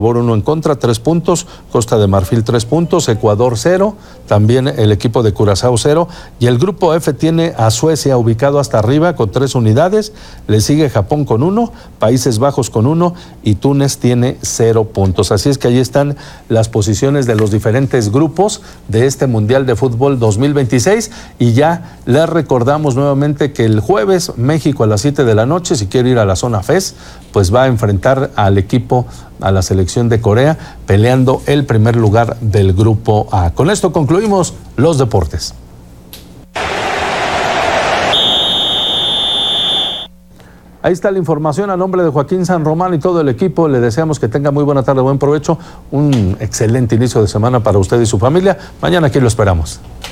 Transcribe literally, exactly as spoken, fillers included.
uno en contra, tres puntos, Costa de Marfil tres puntos, Ecuador cero, también el equipo de Curazao cero, y el grupo F tiene a Suecia ubicado hasta arriba con tres unidades, le sigue Japón con uno, Países Bajos con uno y Túnez tiene cero puntos. Así es que ahí están las posiciones de los diferentes grupos de este Mundial de Fútbol dos mil veintiséis, y ya les recordamos nuevamente que el jueves México a las siete de la noche, si quiere ir a la zona F E S, pues va a enfrentar al equipo, a la selección de Corea, peleando el primer lugar del grupo A. Con esto concluimos los deportes. Ahí está la información. A nombre de Joaquín San Román y todo el equipo, le deseamos que tenga muy buena tarde, buen provecho, un excelente inicio de semana para usted y su familia. Mañana aquí lo esperamos.